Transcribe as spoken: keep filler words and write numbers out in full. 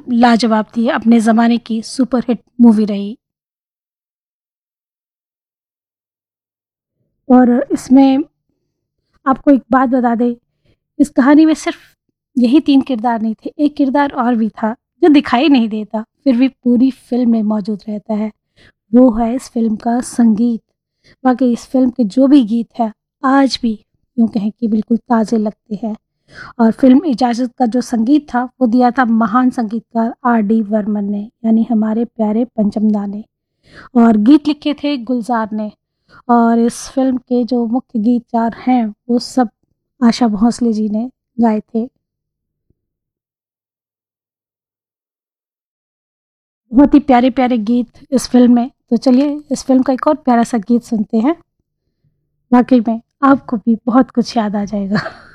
लाजवाब थी, अपने ज़माने की सुपरहिट मूवी रही। और इसमें आपको एक बात बता दें, इस कहानी में सिर्फ यही तीन किरदार नहीं थे, एक किरदार और भी था जो दिखाई नहीं देता, फिर भी पूरी फ़िल्म में मौजूद रहता है। वो है इस फ़िल्म का संगीत। वाक़ई इस फ़िल्म के जो भी गीत हैं, आज भी यूँ कहें कि बिल्कुल ताज़े लगते हैं। और फ़िल्म इजाज़त का जो संगीत था, वो दिया था महान संगीतकार आर डी बर्मन ने, यानी हमारे प्यारे पंचम दा ने। और गीत लिखे थे गुलज़ार ने। और इस फ़िल्म के जो मुख्य गीतकार हैं, वो सब आशा भोसले जी ने गाए थे। बहुत ही प्यारे-प्यारे गीत इस फ़िल्म में। तो चलिए इस फ़िल्म का एक और प्यारा-सा गीत सुनते हैं। वाक़ई में आपको भी बहुत कुछ याद आ जाएगा।